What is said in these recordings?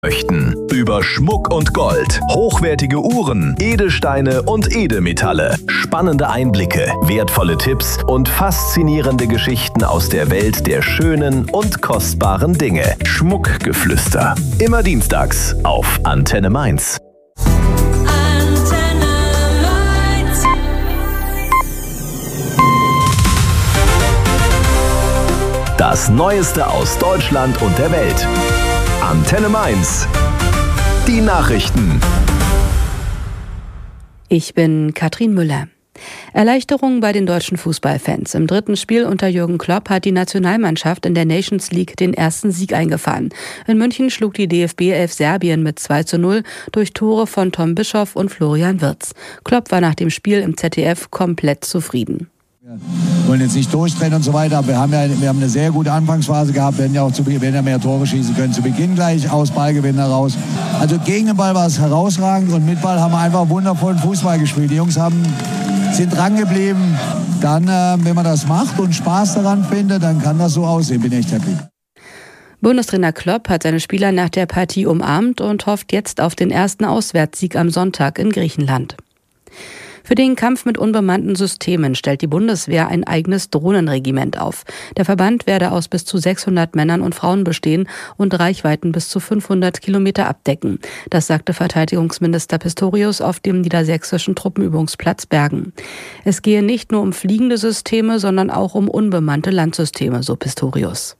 Möchten. Über Schmuck und Gold, hochwertige Uhren, Edelsteine und Edelmetalle, spannende Einblicke, wertvolle Tipps und faszinierende Geschichten aus der Welt der schönen und kostbaren Dinge. Schmuckgeflüster. Immer dienstags auf Antenne Mainz. Das Neueste aus Deutschland und der Welt. Antenne Mainz. Die Nachrichten. Ich bin Katrin Müller. Erleichterung bei den deutschen Fußballfans. Im dritten Spiel unter Jürgen Klopp hat die Nationalmannschaft in der Nations League den ersten Sieg eingefahren. In München schlug die DFB 11 Serbien mit 2:0 durch Tore von Tom Bischoff und Florian Wirtz. Klopp war nach dem Spiel im ZDF komplett zufrieden. Wir wollen jetzt nicht durchdrehen und so weiter, aber wir haben eine sehr gute Anfangsphase gehabt, wir werden ja mehr Tore schießen können, zu Beginn gleich aus Ballgewinn heraus. Also gegen den Ball war es herausragend und mit Ball haben wir einfach wundervollen Fußball gespielt. Die Jungs sind dran geblieben. Dann, wenn man das macht und Spaß daran findet, dann kann das so aussehen, bin echt happy. Bundestrainer Klopp hat seine Spieler nach der Partie umarmt und hofft jetzt auf den ersten Auswärtssieg am Sonntag in Griechenland. Für den Kampf mit unbemannten Systemen stellt die Bundeswehr ein eigenes Drohnenregiment auf. Der Verband werde aus bis zu 600 Männern und Frauen bestehen und Reichweiten bis zu 500 Kilometer abdecken. Das sagte Verteidigungsminister Pistorius auf dem niedersächsischen Truppenübungsplatz Bergen. Es gehe nicht nur um fliegende Systeme, sondern auch um unbemannte Landsysteme, so Pistorius.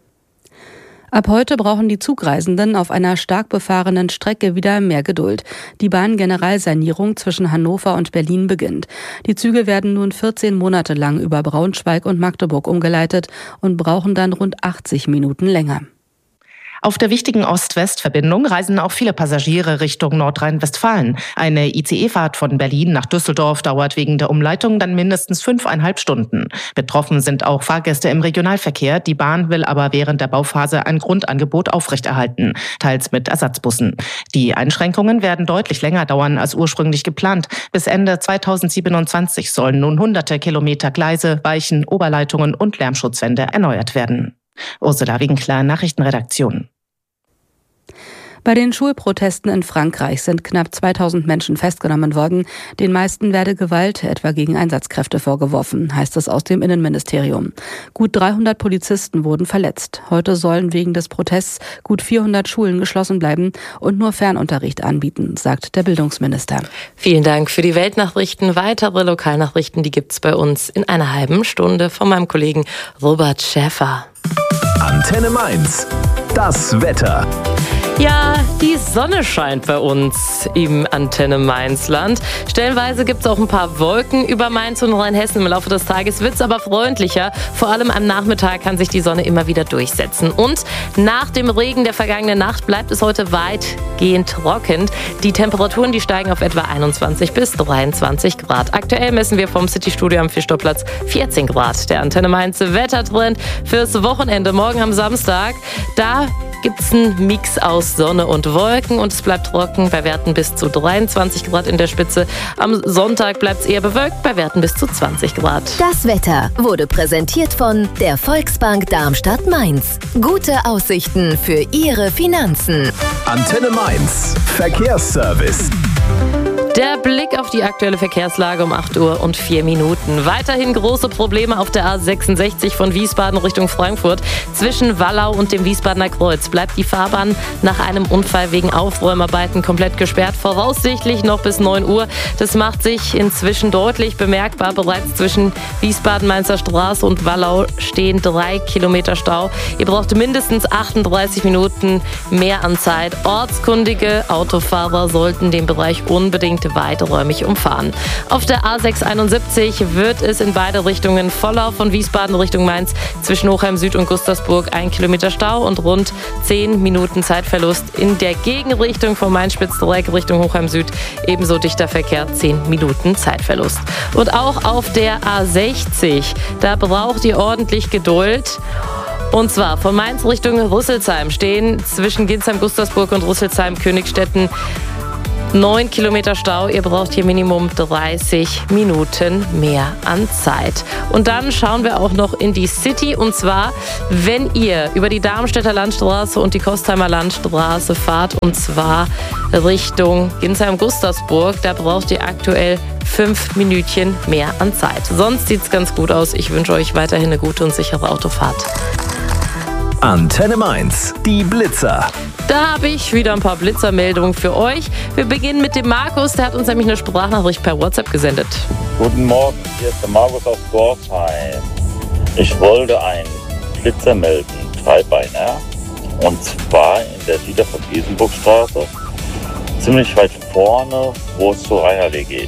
Ab heute brauchen die Zugreisenden auf einer stark befahrenen Strecke wieder mehr Geduld. Die Bahngeneralsanierung zwischen Hannover und Berlin beginnt. Die Züge werden nun 14 Monate lang über Braunschweig und Magdeburg umgeleitet und brauchen dann rund 80 Minuten länger. Auf der wichtigen Ost-West-Verbindung reisen auch viele Passagiere Richtung Nordrhein-Westfalen. Eine ICE-Fahrt von Berlin nach Düsseldorf dauert wegen der Umleitung dann mindestens 5,5 Stunden. Betroffen sind auch Fahrgäste im Regionalverkehr. Die Bahn will aber während der Bauphase ein Grundangebot aufrechterhalten, teils mit Ersatzbussen. Die Einschränkungen werden deutlich länger dauern als ursprünglich geplant. Bis Ende 2027 sollen nun hunderte Kilometer Gleise, Weichen, Oberleitungen und Lärmschutzwände erneuert werden. Ursula Winkler, Nachrichtenredaktion. Bei den Schulprotesten in Frankreich sind knapp 2000 Menschen festgenommen worden. Den meisten werde Gewalt, etwa gegen Einsatzkräfte, vorgeworfen, heißt es aus dem Innenministerium. Gut 300 Polizisten wurden verletzt. Heute sollen wegen des Protests gut 400 Schulen geschlossen bleiben und nur Fernunterricht anbieten, sagt der Bildungsminister. Vielen Dank für die Weltnachrichten. Weitere Lokalnachrichten, die gibt's bei uns in einer halben Stunde von meinem Kollegen Robert Schäfer. Antenne Mainz. Das Wetter. Ja, die Sonne scheint bei uns im Antenne Mainzland. Stellenweise gibt es auch ein paar Wolken über Mainz und Rheinhessen. Im Laufe des Tages wird es aber freundlicher. Vor allem am Nachmittag kann sich die Sonne immer wieder durchsetzen. Und nach dem Regen der vergangenen Nacht bleibt es heute weitgehend trocken. Die Temperaturen, die steigen auf etwa 21 bis 23 Grad. Aktuell messen wir vom Citystudio am Fischtorplatz 14 Grad. Der Antenne Mainz Wettertrend fürs Wochenende morgen am Samstag. Da gibt es einen Mix aus Sonne und Wolken und es bleibt trocken bei Werten bis zu 23 Grad in der Spitze. Am Sonntag bleibt es eher bewölkt bei Werten bis zu 20 Grad. Das Wetter wurde präsentiert von der Volksbank Darmstadt-Mainz. Gute Aussichten für Ihre Finanzen. Antenne Mainz. Verkehrsservice. Der Blick auf die aktuelle Verkehrslage um 8:04 Uhr. Weiterhin große Probleme auf der A66 von Wiesbaden Richtung Frankfurt. Zwischen Wallau und dem Wiesbadener Kreuz bleibt die Fahrbahn nach einem Unfall wegen Aufräumarbeiten komplett gesperrt. Voraussichtlich noch bis 9 Uhr. Das macht sich inzwischen deutlich bemerkbar. Bereits zwischen Wiesbaden-Mainzer Straße und Wallau stehen 3 Kilometer Stau. Ihr braucht mindestens 38 Minuten mehr an Zeit. Ortskundige Autofahrer sollten den Bereich unbedingt weiträumig umfahren. Auf der A671 wird es in beide Richtungen voller. Von Wiesbaden Richtung Mainz zwischen Hochheim Süd und Gustavsburg 1 Kilometer Stau und rund 10 Minuten Zeitverlust. In der Gegenrichtung von Mainz-Spitzdreieck Richtung Hochheim Süd ebenso dichter Verkehr, 10 Minuten Zeitverlust. Und auch auf der A60, da braucht ihr ordentlich Geduld. Und zwar von Mainz Richtung Rüsselsheim stehen zwischen Ginsheim, Gustavsburg und Rüsselsheim, Königstetten 9 Kilometer Stau, ihr braucht hier Minimum 30 Minuten mehr an Zeit. Und dann schauen wir auch noch in die City, und zwar, wenn ihr über die Darmstädter Landstraße und die Kostheimer Landstraße fahrt, und zwar Richtung Ginsheim-Gustersburg, da braucht ihr aktuell 5 Minütchen mehr an Zeit. Sonst sieht's ganz gut aus. Ich wünsche euch weiterhin eine gute und sichere Autofahrt. Antenne Mainz, die Blitzer. Da habe ich wieder ein paar Blitzermeldungen für euch. Wir beginnen mit dem Markus, der hat uns nämlich eine Sprachnachricht per WhatsApp gesendet. Guten Morgen, hier ist der Markus aus Dorfheim. Ich wollte einen Blitzer melden, Dreibeiner, und zwar in der Dieter von Isenburgstraße, ziemlich weit vorne, wo es zur Rheinallee geht.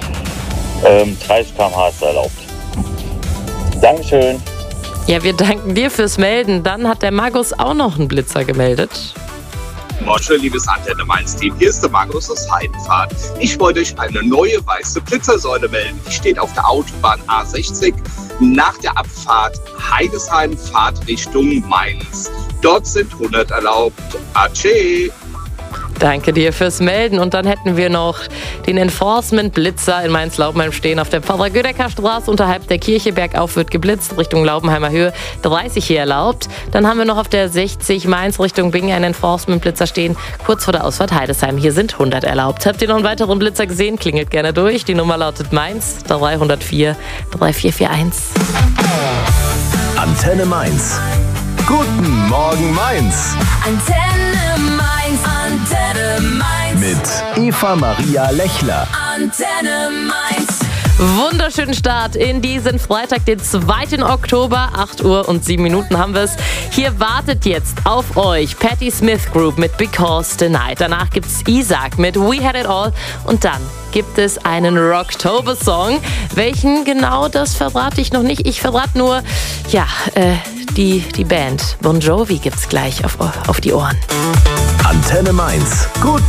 30 km/h ist erlaubt. Dankeschön. Ja, wir danken dir fürs Melden. Dann hat der Markus auch noch einen Blitzer gemeldet. Morsche, liebes Antenne Mainz-Team, hier ist der Markus aus Heidenfahrt. Ich wollte euch eine neue weiße Blitzersäule melden. Die steht auf der Autobahn A60 nach der Abfahrt Heidesheim, Fahrtrichtung Mainz. Dort sind 100 erlaubt. Atsche! Danke dir fürs Melden. Und dann hätten wir noch den Enforcement-Blitzer in Mainz-Laubenheim stehen. Auf der Pfarrer-Gödecker-Straße unterhalb der Kirche bergauf wird geblitzt, Richtung Laubenheimer Höhe 30 hier erlaubt. Dann haben wir noch auf der 60 Mainz Richtung Bingen einen Enforcement-Blitzer stehen, kurz vor der Ausfahrt Heidesheim. Hier sind 100 erlaubt. Habt ihr noch einen weiteren Blitzer gesehen? Klingelt gerne durch. Die Nummer lautet Mainz 304 3441. Antenne Mainz. Guten Morgen Mainz. Antenne Mainz, Antenne Mainz. Mit Eva Maria Lechler. Antenne Mainz. Wunderschönen Start in diesen Freitag, den 2. Oktober, 8 Uhr und 7 Minuten haben wir es. Hier wartet jetzt auf euch Patti Smith Group mit Because Tonight. Danach gibt's Isaac mit We Had It All und dann gibt es einen Rocktober-Song. Welchen genau, das verrate ich noch nicht. Ich verrate nur, die Band Bon Jovi gibt's gleich auf die Ohren. Antenne Mainz. Gut.